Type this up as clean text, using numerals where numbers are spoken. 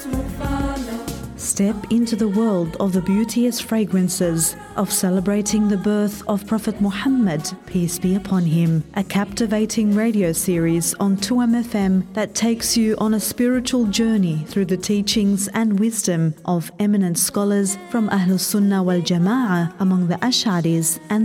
Step into the world of the beauteous fragrances of celebrating the birth of Prophet Muhammad, peace be upon him, a captivating radio series on 2MFM that takes you on a spiritual journey through the teachings and wisdom of eminent scholars from Ahlus Sunnah wal Jama'ah among the Ash'aris and